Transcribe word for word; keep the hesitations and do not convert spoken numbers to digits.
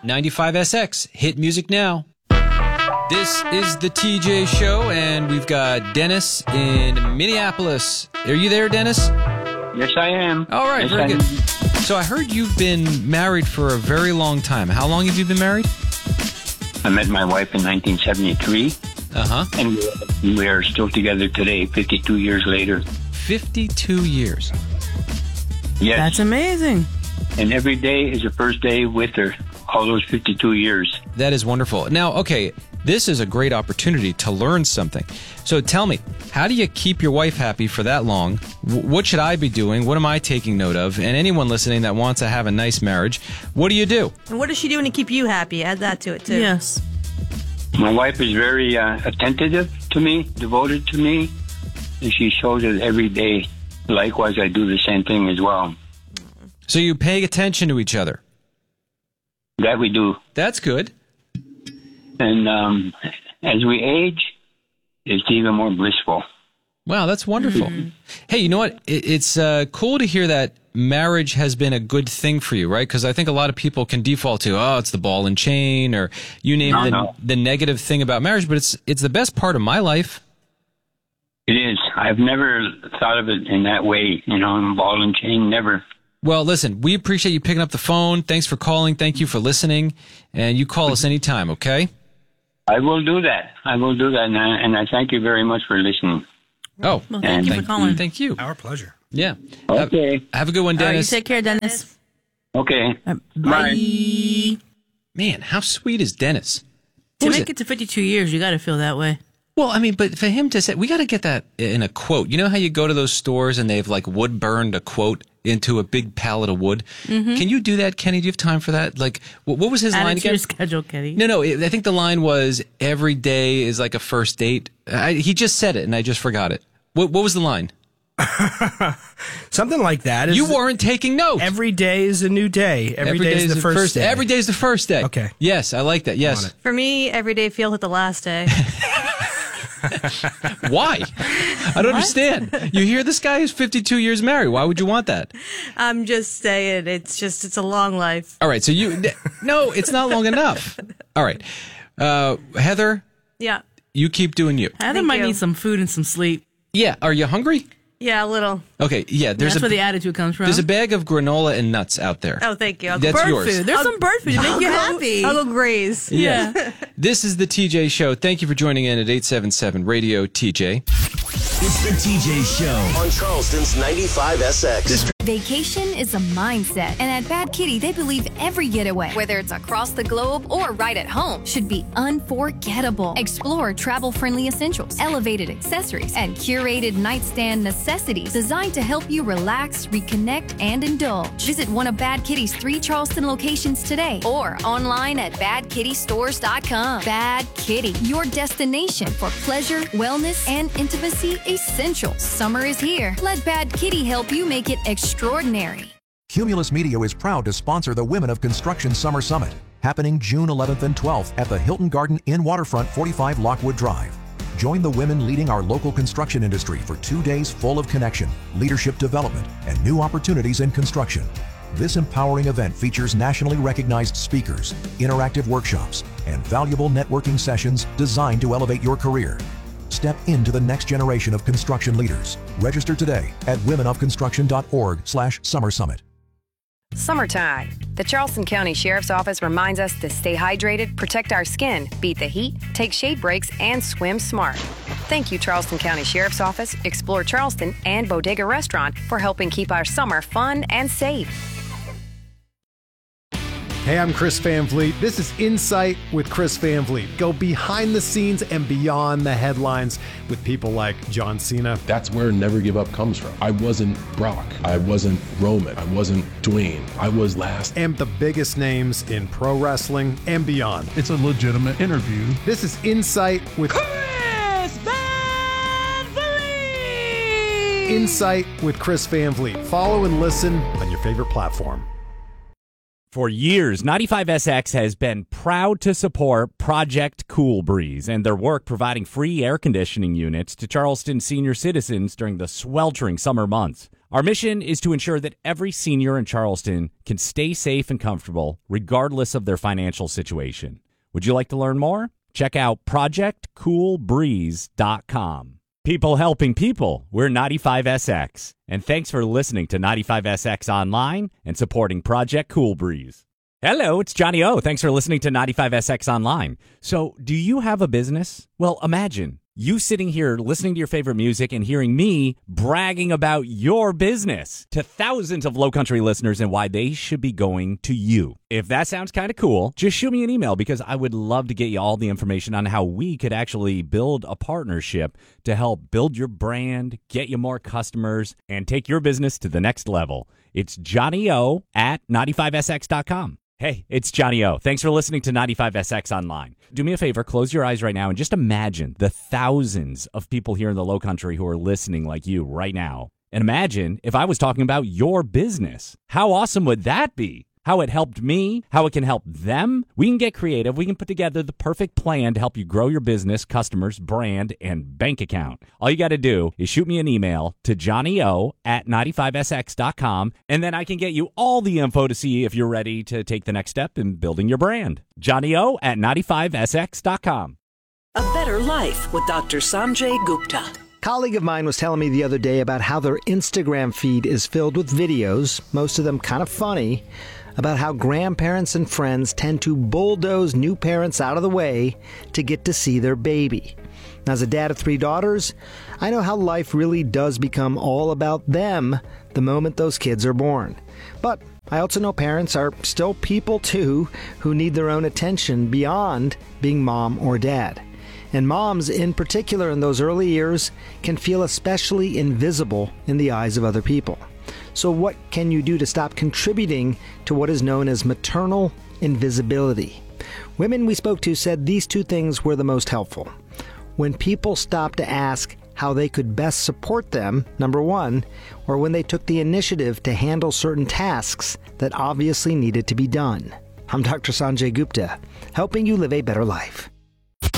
ninety-five S X. Hit music now. This is the T J Show, and we've got Dennis in Minneapolis. Are you there, Dennis? Yes, I am. All right, yes, very I good. am. So I heard you've been married for a very long time. How long have you been married? I met my wife in nineteen seventy-three, Uh-huh. and we are still together today, fifty-two years later. fifty-two years. Yes, That's amazing. and every day is the first day with her, all those fifty-two years. That is wonderful. Now, okay, this is a great opportunity to learn something. So tell me, how do you keep your wife happy for that long? W- what should I be doing? What am I taking note of? And anyone listening that wants to have a nice marriage, what do you do? And what is she doing to keep you happy? Add that to it, too. Yes. My wife is very uh, attentive to me, devoted to me, and she shows it every day. Likewise, I do the same thing as well. So you pay attention to each other. That we do. That's good. And um, as we age, it's even more blissful. Wow, that's wonderful. Hey, you know what? It, it's uh, cool to hear that marriage has been a good thing for you, right? Because I think a lot of people can default to, oh, it's the ball and chain, or you name No, the, no. the negative thing about marriage, but it's it's the best part of my life. It is. I've never thought of it in that way, you know, in ball and chain, never. Well, listen, we appreciate you picking up the phone. Thanks for calling. Thank you for listening. And you call us anytime, okay? I will do that. I will do that, and I, and I thank you very much for listening. Oh, Well, thank you for Thank calling. thank you. Our pleasure. Yeah. Okay. Have, have a good one, All right, you Dennis. take care, Dennis. Okay. Uh, Bye. bye. Man, how sweet is Dennis? To Who is make it? it to fifty-two years, you got to feel that way. Well, I mean, but for him to say, we got to get that in a quote. You know how you go to those stores and they've like wood burned a quote into a big pallet of wood? Mm-hmm. Can you do that, Kenny? Do you have time for that? Like, what, what was his Add line it to again? your schedule, Kenny. No, no. It, I think the line was every day is like a first date. I, he just said it and I just forgot it. What, what was the line? Something like that. Is You weren't taking notes. Every day is a new day. Every, day, is the first, day. Every day is the first day. Okay. Yes, I like that. on Yes. it. For me, every day feels like the last day. Why? I don't understand. You hear this guy is fifty-two years married. Why would you want that? I'm just saying, it's just, it's a long life. All right. So you, no, it's not long enough. All right. Uh, Heather, Yeah. you keep doing you. Heather Thank might you. need some food and some sleep. Yeah. Are you hungry? Yeah, a little. Okay. Yeah. There's That's a where the attitude comes from. there's a bag of granola and nuts out there. Oh, thank you. I'll That's bird yours. food. There's I'll- some bird food to make you I'll go- happy. I'll go graze. Yeah. This is the T J Show. Thank you for joining in at eight seven seven Radio T J. It's the T J Show on Charleston's ninety-five S X. Vacation is a mindset, and at Bad Kitty, they believe every getaway, whether it's across the globe or right at home, should be unforgettable. Explore travel-friendly essentials, elevated accessories, and curated nightstand necessities designed to help you relax, reconnect, and indulge. Visit one of Bad Kitty's three Charleston locations today or online at bad kitty stores dot com. Bad Kitty, your destination for pleasure, wellness, and intimacy essentials. Summer is here. Let Bad Kitty help you make it extraordinary. Cumulus Media is proud to sponsor the Women of Construction Summer Summit, happening June eleventh and twelfth at the Hilton Garden Inn Waterfront, forty-five Lockwood Drive. Join the women leading our local construction industry for two days full of connection, leadership development, and new opportunities in construction. This empowering event features nationally recognized speakers, interactive workshops, and valuable networking sessions designed to elevate your career. Step into the next generation of construction leaders. Register today at women of construction dot org slash summer summit. Summertime. The Charleston County Sheriff's Office reminds us to stay hydrated, protect our skin, beat the heat, take shade breaks, and swim smart. Thank you, Charleston County Sheriff's Office, Explore Charleston, and Bodega Restaurant for helping keep our summer fun and safe. Hey, I'm Chris Van Vliet. This is Insight with Chris Van Vliet. Go behind the scenes and beyond the headlines with people like John Cena. That's where Never Give Up comes from. I wasn't Brock. I wasn't Roman. I wasn't Dwayne. I was last. And the biggest names in pro wrestling and beyond. It's a legitimate interview. This is Insight with Chris Van Vliet! Insight with Chris Van Vliet. Follow and listen on your favorite platform. For years, ninety-five S X has been proud to support Project Cool Breeze and their work providing free air conditioning units to Charleston senior citizens during the sweltering summer months. Our mission is to ensure that every senior in Charleston can stay safe and comfortable regardless of their financial situation. Would you like to learn more? Check out project cool breeze dot com. People helping people. We're ninety-five S X. And thanks for listening to ninety-five S X Online and supporting Project Cool Breeze. Hello, it's Johnny O. Thanks for listening to ninety-five S X Online. So, do you have a business? Well, imagine you sitting here listening to your favorite music and hearing me bragging about your business to thousands of Low Country listeners and why they should be going to you. If that sounds kind of cool, just shoot me an email because I would love to get you all the information on how we could actually build a partnership to help build your brand, get you more customers, and take your business to the next level. It's Johnny O at ninety-five S X dot com. Hey, it's Johnny O. Thanks for listening to ninety-five S X Online. Do me a favor, close your eyes right now and just imagine the thousands of people here in the Low Country who are listening like you right now. And imagine if I was talking about your business. How awesome would that be? How it helped me, how it can help them. We can get creative. We can put together the perfect plan to help you grow your business, customers, brand, and bank account. All you got to do is shoot me an email to johnny o at ninety-five S X dot com, and then I can get you all the info to see if you're ready to take the next step in building your brand. johnny o at ninety-five S X dot com. A Better Life with Doctor Sanjay Gupta. A colleague of mine was telling me the other day about how their Instagram feed is filled with videos, most of them kind of funny, about how grandparents and friends tend to bulldoze new parents out of the way to get to see their baby. As a dad of three daughters, I know how life really does become all about them the moment those kids are born. But I also know parents are still people too who need their own attention beyond being mom or dad. And moms, in particular in those early years, can feel especially invisible in the eyes of other people. So what can you do to stop contributing to what is known as maternal invisibility? Women we spoke to said these two things were the most helpful. When people stopped to ask how they could best support them, number one, or when they took the initiative to handle certain tasks that obviously needed to be done. I'm Doctor Sanjay Gupta, helping you live a better life.